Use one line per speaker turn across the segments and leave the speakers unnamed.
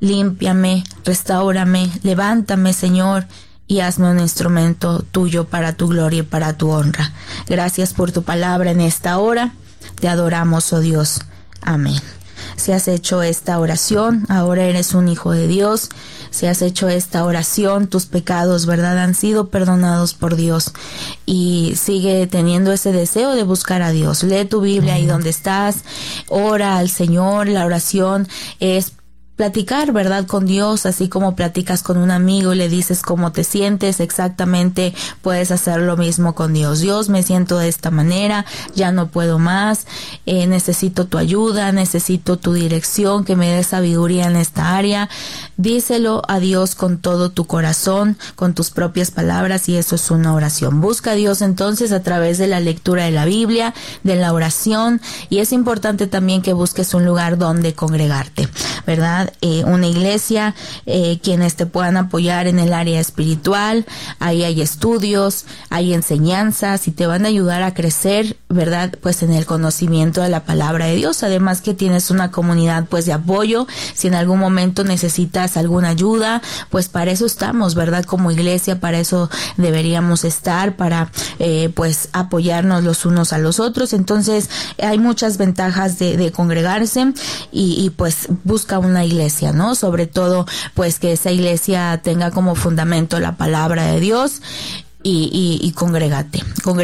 límpiame, restáurame, levántame, Señor, y hazme un instrumento tuyo para tu gloria y para tu honra. Gracias por tu palabra en esta hora. Te adoramos, oh Dios. Amén. Si has hecho esta oración, ahora eres un hijo de Dios. Si has hecho esta oración, tus pecados, ¿verdad?, han sido perdonados por Dios. Y sigue teniendo ese deseo de buscar a Dios. Lee tu Biblia ahí donde estás. Ora al Señor. La oración es platicar, ¿verdad?, con Dios, así como platicas con un amigo y le dices cómo te sientes. Exactamente puedes hacer lo mismo con Dios. Dios, me siento de esta manera, ya no puedo más, necesito tu ayuda, necesito tu dirección, que me des sabiduría en esta área. Díselo a Dios con todo tu corazón, con tus propias palabras, y eso es una oración. Busca a Dios entonces a través de la lectura de la Biblia, de la oración, y es importante también que busques un lugar donde congregarte, ¿verdad? Una iglesia, quienes te puedan apoyar en el área espiritual. Ahí hay estudios, hay enseñanzas y te van a ayudar a crecer, ¿verdad?, pues en el conocimiento de la palabra de Dios. Además que tienes una comunidad pues de apoyo. Si en algún momento necesitas alguna ayuda, pues para eso estamos, ¿verdad?, como iglesia, para eso deberíamos estar, para pues apoyarnos los unos a los otros. Entonces hay muchas ventajas de congregarse y pues busca una iglesia, ¿no? Sobre todo, pues que esa iglesia tenga como fundamento la palabra de Dios y congrégate.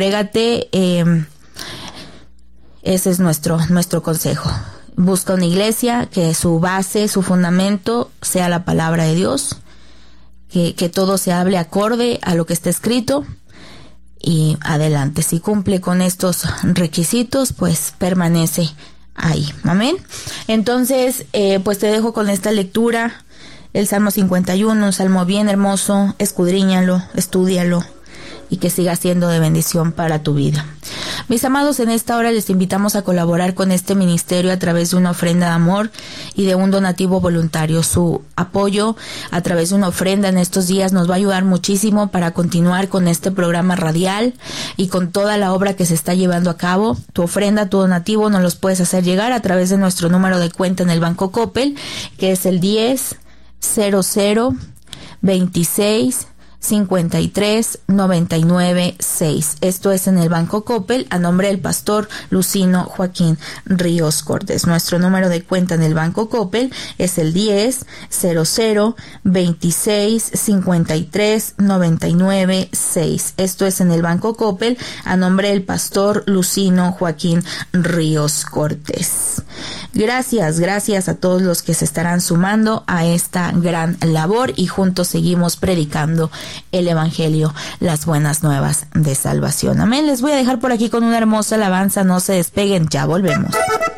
Ese es nuestro consejo. Busca una iglesia que su base, su fundamento sea la palabra de Dios, que todo se hable acorde a lo que está escrito. Y adelante, si cumple con estos requisitos, pues permanece ahí. Amén. Entonces, pues te dejo con esta lectura, el Salmo 51, un salmo bien hermoso. Escudriñalo, estúdialo, y que siga siendo de bendición para tu vida. Mis amados, en esta hora les invitamos a colaborar con este ministerio a través de una ofrenda de amor y de un donativo voluntario. Su apoyo a través de una ofrenda en estos días nos va a ayudar muchísimo para continuar con este programa radial y con toda la obra que se está llevando a cabo. Tu ofrenda, tu donativo nos los puedes hacer llegar a través de nuestro número de cuenta en el Banco Coppel, que es el 10 00 26 53 99 6. Esto es en el Banco Coppel, a nombre del pastor Lucino Joaquín Ríos Cortés. Nuestro número de cuenta en el Banco Coppel es el 10 00 26 53 99 6. Esto es en el Banco Coppel, a nombre del pastor Lucino Joaquín Ríos Cortés. Gracias a todos los que se estarán sumando a esta gran labor, y juntos seguimos predicando el evangelio, las buenas nuevas de salvación. Amén. Les voy a dejar por aquí con una hermosa alabanza. No se despeguen, ya volvemos.